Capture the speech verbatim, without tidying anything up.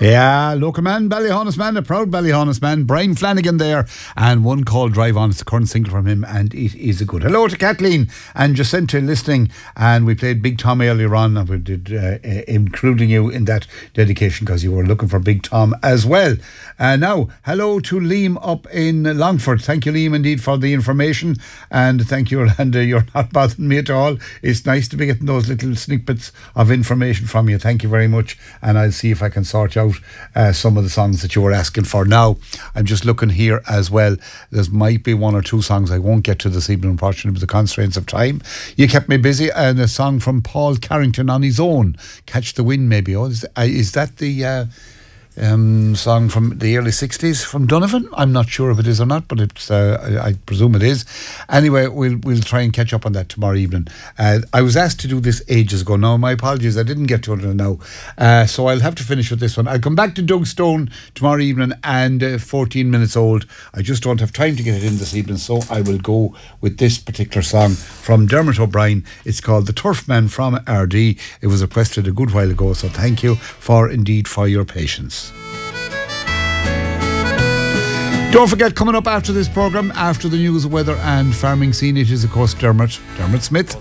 Yeah, local man, Ballyhonest man, a proud Ballyhonest man, Brian Flanagan there, and one called Drive On. It's the current single from him, and it is a good. Hello to Kathleen and Jacinta listening, and we played Big Tom earlier on, and we did, uh, uh, including you in that dedication because you were looking for Big Tom as well. Uh, now, hello to Liam up in Longford. Thank you, Liam, indeed, for the information, and thank you, Orlando. You're not bothering me at all. It's nice to be getting those little snippets of information from you. Thank you very much, and I'll see if I can sort out Uh, some of the songs that you were asking for. Now, I'm just looking here as well. There might be one or two songs I won't get to this evening, unfortunately, with the constraints of time. You kept me busy, and a song from Paul Carrington on his own, Catch the Wind, maybe. Oh, is, uh, is that the uh, um, song from the early sixties from Donovan? I'm not sure if it is or not, but it's uh, I, I presume it is. Anyway, we'll we'll try and catch up on that tomorrow evening. Uh, I was asked to do this ages ago. Now, my apologies, I didn't get to it now. Uh, so I'll have to finish with this one. I'll come back to Doug Stone tomorrow evening and uh, fourteen minutes old. I just don't have time to get it in this evening, so I will go with this particular song from Dermot O'Brien. It's called The Turf Man from R D. It was requested a good while ago, so thank you for indeed for your patience. Don't forget, coming up after this programme, after the news, weather and farming scene, it is of course Dermot, Dermot Smith.